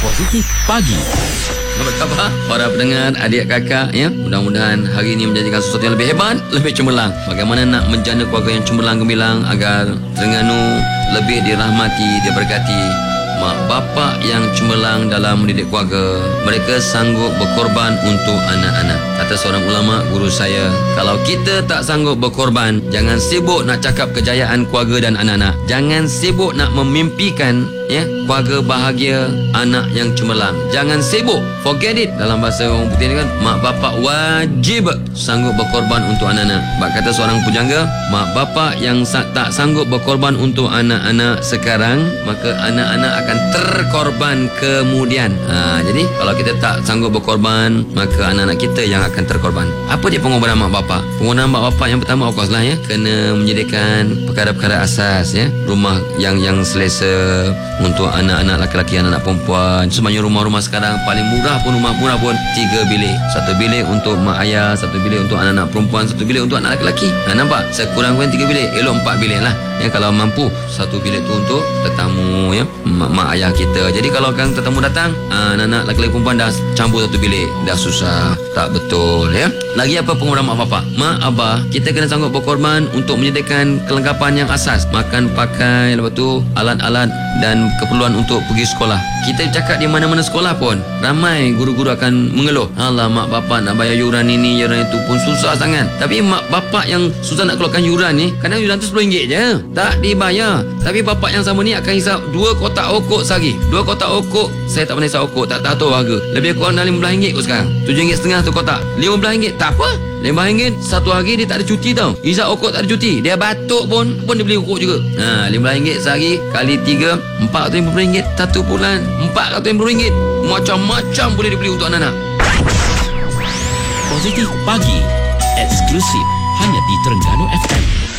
Positif Pagi. Apa khabar para pendengar, adik kakak ya? Mudah-mudahan hari ini menjadikan sesuatu yang lebih hebat, lebih cemerlang. Bagaimana nak menjana keluarga yang cemerlang gemilang agar Terengganu lebih dirahmati, diberkati. Mak bapak yang cemerlang dalam mendidik keluarga, mereka sanggup berkorban untuk anak-anak. Kata seorang ulama, guru saya, kalau kita tak sanggup berkorban, jangan sibuk nak cakap kejayaan keluarga dan anak-anak. Jangan sibuk nak memimpikan keluarga bahagia, anak yang cemerlang. Jangan sibuk, forget it. Dalam bahasa orang putih ni kan, mak bapak wajib sanggup berkorban untuk anak-anak. Sebab kata seorang pujangga, mak bapak yang tak sanggup berkorban untuk anak-anak sekarang, maka anak-anak akan terkorban kemudian. Jadi kalau kita tak sanggup berkorban, maka anak-anak kita yang akan terkorban. Apa dia pengorbanan mak bapak? Pengorbanan mak bapak yang pertama, of course lah kena menyediakan perkara-perkara asas rumah yang selesa untuk anak-anak lelaki, anak-anak perempuan. Sebenarnya rumah-rumah sekarang paling murah pun 3 bilik. 1 bilik untuk mak ayah, 1 bilik untuk anak-anak perempuan, 1 bilik untuk anak lelaki. Nampak? Sekurang-kurang 3 bilik, elok 4 bilik lah. Kalau mampu 1 bilik tu untuk tetamu mak ayah kita. Jadi kalau kan tetamu datang, anak-anak lelaki perempuan dah campur 1 bilik, dah susah, tak betul Lagi apa pengorbanan mak bapak? Mak abah, kita kena sanggup berkorban untuk menyediakan kelengkapan yang asas, makan, pakai, lepas tu alat-alat dan keperluan untuk pergi sekolah. Kita cakap di mana-mana sekolah pun, ramai guru-guru akan mengeluh, alah mak bapak nak bayar yuran ini, yuran itu pun susah sangat. Tapi mak bapak yang susah nak keluarkan yuran ni, kadang yuran tu RM10 je, tak dibayar. Tapi bapak yang sama ni akan hisap 2 kotak okok sehari. 2 kotak okok, saya tak pernah hisap okok, tak tahu harga. Lebih kurang dah RM15 kot sekarang. RM7.5 tu kotak, RM15, tak apa. RM5 satu hari dia tak ada cuti tau. Hisap okok tak ada cuti, dia batuk pun dia beli okok juga. RM15 sehari kali 3, RM450 satu bulan, RM450. Macam-macam boleh dibeli untuk anak-anak. Positif Pagi. Eksklusif hanya di Terengganu FM.